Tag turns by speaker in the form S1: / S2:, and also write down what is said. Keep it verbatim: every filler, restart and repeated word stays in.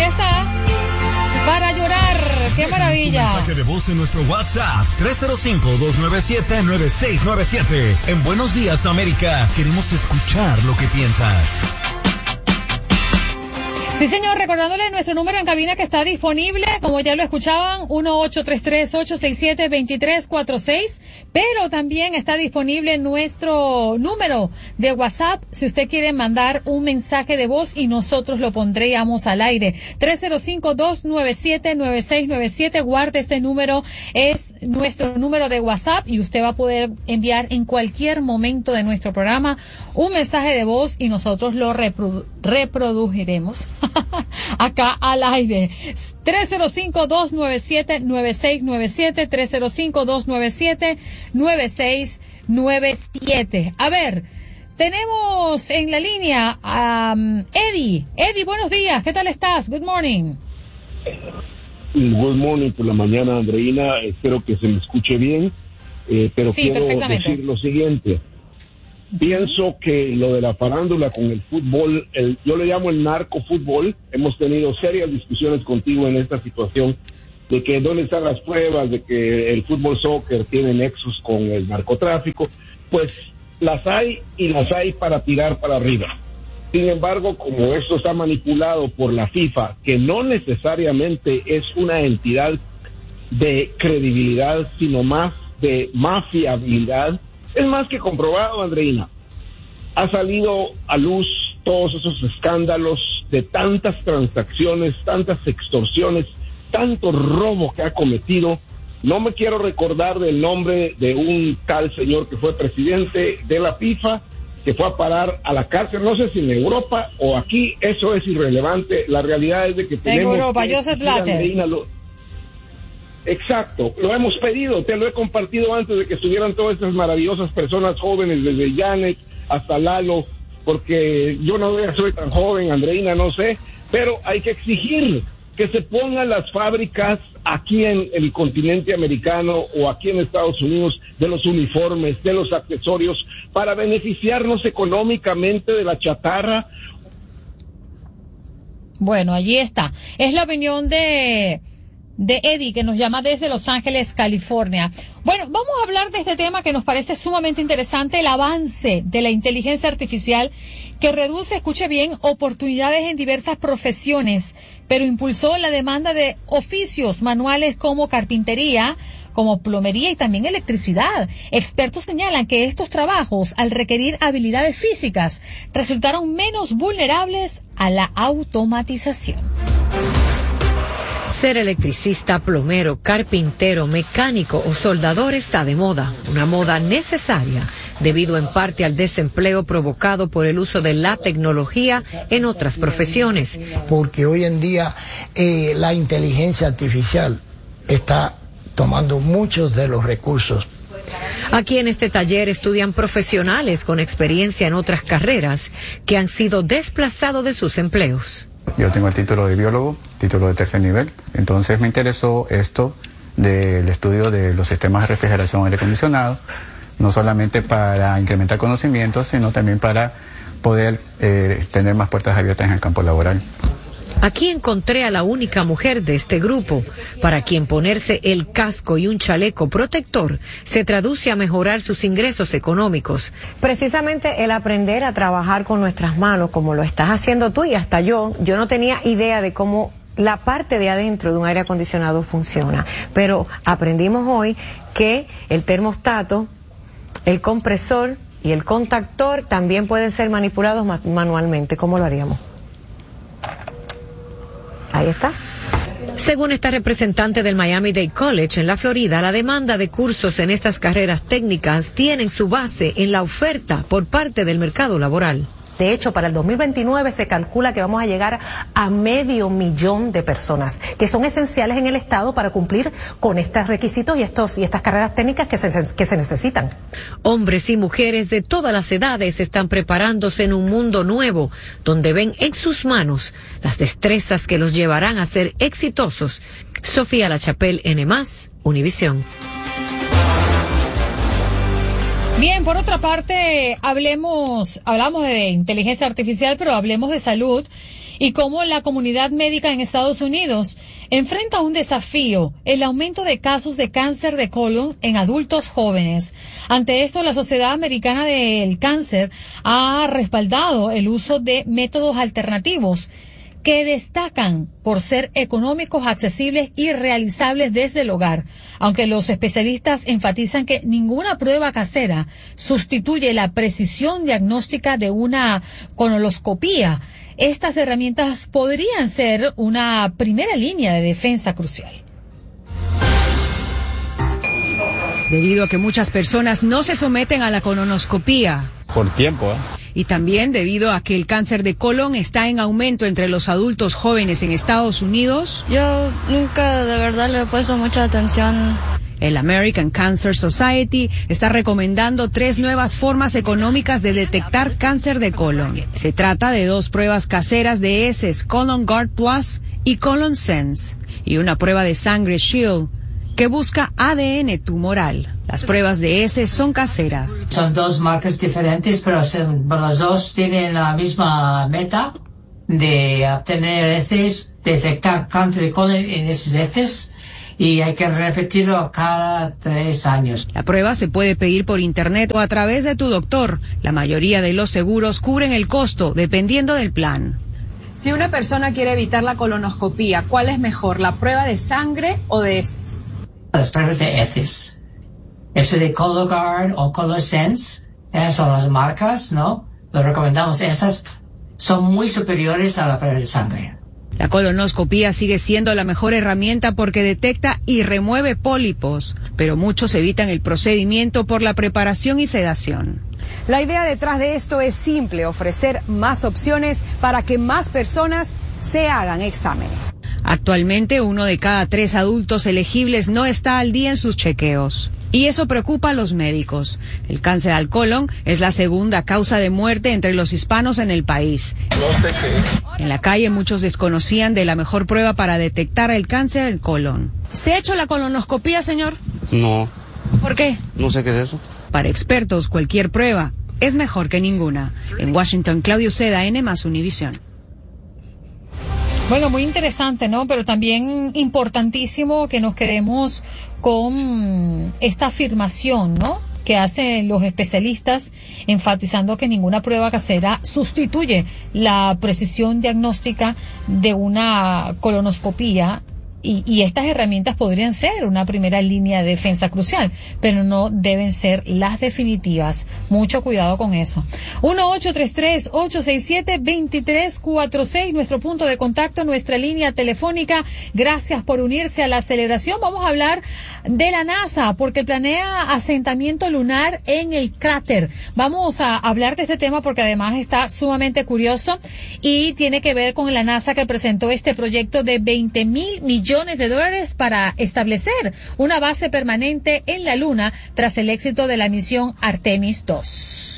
S1: está. Para llorar, qué maravilla.
S2: Tu mensaje de voz en nuestro WhatsApp tres cero cinco, dos nueve siete, nueve seis nueve siete. En Buenos Días, América, queremos escuchar lo que piensas.
S1: Sí, señor, recordándole nuestro número en cabina que está disponible, como ya lo escuchaban, uno ocho tres tres, ocho seis siete, dos tres cuatro seis, pero también está disponible nuestro número de WhatsApp si usted quiere mandar un mensaje de voz y nosotros lo pondríamos al aire. tres cero cinco, dos nueve siete, nueve seis nueve siete, guarde este número, es nuestro número de WhatsApp y usted va a poder enviar en cualquier momento de nuestro programa un mensaje de voz y nosotros lo reprodu- reproduciremos. Acá al aire. tres cero cinco, dos nueve siete, nueve seis nueve siete, tres cero cinco, dos nueve siete, nueve seis nueve siete. A ver, tenemos en la línea a um, Eddie. Eddie, buenos días, ¿qué tal estás? Good morning.
S3: Good morning por la mañana, Andreina. Espero que se me escuche bien, eh, pero
S1: sí,
S3: quiero decir lo siguiente. Pienso que lo de la farándula con el fútbol, el, yo le llamo el narcofútbol, hemos tenido serias discusiones contigo en esta situación, de que dónde están las pruebas de que el fútbol soccer tiene nexos con el narcotráfico. Pues las hay y las hay para tirar para arriba. Sin embargo, como esto está manipulado por la FIFA, que no necesariamente es una entidad de credibilidad, sino más de mafiabilidad, es más que comprobado, Andreina. Ha salido a luz todos esos escándalos de tantas transacciones, tantas extorsiones, tanto robo que ha cometido. No me quiero recordar del nombre de un tal señor que fue presidente de la FIFA, que fue a parar a la cárcel, no sé si en Europa o aquí, eso es irrelevante. La realidad es de que tenemos...
S1: En Europa,
S3: que
S1: Joseph Blatter.
S3: Exacto, lo hemos pedido, te lo he compartido antes de que estuvieran todas estas maravillosas personas jóvenes, desde Janet hasta Lalo, porque yo no soy tan joven, Andreina, no sé, pero hay que exigir que se pongan las fábricas aquí en el continente americano o aquí en Estados Unidos de los uniformes, de los accesorios, para beneficiarnos económicamente de la chatarra.
S1: Bueno, allí está. Es la opinión de... de Eddie, que nos llama desde Los Ángeles, California. Bueno, vamos a hablar de este tema que nos parece sumamente interesante, el avance de la inteligencia artificial que reduce, escuche bien, oportunidades en diversas profesiones, pero impulsó la demanda de oficios manuales como carpintería, como plomería y también electricidad. Expertos señalan que estos trabajos, al requerir habilidades físicas, resultaron menos vulnerables a la automatización.
S4: Ser electricista, plomero, carpintero, mecánico o soldador está de moda, una moda necesaria debido en parte al desempleo provocado por el uso de la tecnología en otras profesiones.
S5: Porque hoy en día eh, la inteligencia artificial está tomando muchos de los recursos.
S4: Aquí en este taller estudian profesionales con experiencia en otras carreras que han sido desplazados de sus empleos.
S6: Yo tengo el título de biólogo, título de tercer nivel, entonces me interesó esto del estudio de los sistemas de refrigeración y aire acondicionado, no solamente para incrementar conocimientos, sino también para poder eh, tener más puertas abiertas en el campo laboral.
S4: Aquí encontré a la única mujer de este grupo, para quien ponerse el casco y un chaleco protector se traduce a mejorar sus ingresos económicos.
S7: Precisamente el aprender a trabajar con nuestras manos, como lo estás haciendo tú y hasta yo, yo no tenía idea de cómo la parte de adentro de un aire acondicionado funciona, pero aprendimos hoy que el termostato, el compresor y el contactor también pueden ser manipulados ma- manualmente. ¿Cómo lo haríamos? Ahí está.
S4: Según esta representante del Miami-Dade College en la Florida, la demanda de cursos en estas carreras técnicas tienen su base en la oferta por parte del mercado laboral.
S8: De hecho, para el dos mil veintinueve se calcula que vamos a llegar a medio millón de personas que son esenciales en el Estado para cumplir con estos requisitos y estos y estas carreras técnicas que se, que se necesitan.
S4: Hombres y mujeres de todas las edades están preparándose en un mundo nuevo, donde ven en sus manos las destrezas que los llevarán a ser exitosos. Sofía Lachapelle, N más, Univisión.
S1: Bien, por otra parte, hablemos, hablamos de inteligencia artificial, pero hablemos de salud. y cómo la comunidad médica en Estados Unidos enfrenta un desafío, el aumento de casos de cáncer de colon en adultos jóvenes. Ante esto, la Sociedad Americana del Cáncer ha respaldado el uso de métodos alternativos que destacan por ser económicos, accesibles y realizables desde el hogar, aunque los especialistas enfatizan que ninguna prueba casera sustituye la precisión diagnóstica de una colonoscopía. Estas herramientas podrían ser una primera línea de defensa crucial.
S9: Debido a que muchas personas no se someten a la colonoscopía.
S10: Por tiempo, ¿eh?
S9: Y también debido a que el cáncer de colon está en aumento entre los adultos jóvenes en Estados Unidos.
S11: Yo nunca de verdad le he puesto mucha atención.
S9: El American Cancer Society está recomendando tres nuevas formas económicas de detectar cáncer de colon. Se trata de dos pruebas caseras de heces, Cologuard Plus y Colon Sense, y una prueba de sangre Shield que busca A D N tumoral. Las pruebas de heces son caseras.
S12: Son dos marcas diferentes, pero son, los dos tienen la misma meta de obtener heces, detectar cáncer de colon en esas heces, y hay que repetirlo cada tres años.
S9: La prueba se puede pedir por internet o a través de tu doctor. La mayoría de los seguros cubren el costo, dependiendo del plan.
S13: Si una persona quiere evitar la colonoscopía, ¿cuál es mejor, la prueba de sangre o de heces?
S12: Las pruebas de heces. Eso de Cologuard o Colosense, esas son las marcas, ¿no? Lo recomendamos. Esas son muy superiores a la prueba de sangre.
S9: La colonoscopía sigue siendo la mejor herramienta porque detecta y remueve pólipos, pero muchos evitan el procedimiento por la preparación y sedación.
S13: La idea detrás de esto es simple, ofrecer más opciones para que más personas se hagan exámenes.
S9: Actualmente, uno de cada tres adultos elegibles no está al día en sus chequeos. Y eso preocupa a los médicos. El cáncer al colon es la segunda causa de muerte entre los hispanos en el país.
S10: No sé qué es.
S9: En la calle muchos desconocían de la mejor prueba para detectar el cáncer al colon.
S13: ¿Se ha hecho la colonoscopía, señor?
S10: No.
S13: ¿Por qué?
S10: No sé qué es eso.
S9: Para expertos, cualquier prueba es mejor que ninguna. En Washington, Claudio Seda, N más Univisión.
S1: Bueno, muy interesante, ¿no? Pero también importantísimo que nos quedemos con esta afirmación, ¿no?, que hacen los especialistas, enfatizando que ninguna prueba casera sustituye la precisión diagnóstica de una colonoscopía. Y, y estas herramientas podrían ser una primera línea de defensa crucial, pero no deben ser las definitivas. Mucho cuidado con eso. uno ocho tres tres, ocho seis siete, dos tres cuatro seis, nuestro punto de contacto, nuestra línea telefónica. Gracias por unirse a la celebración. Vamos a hablar de la NASA, porque planea asentamiento lunar en el cráter. Vamos a hablar de este tema porque además está sumamente curioso y tiene que ver con la NASA, que presentó este proyecto de veinte mil millones de dólares para establecer una base permanente en la Luna tras el éxito de la misión Artemis dos.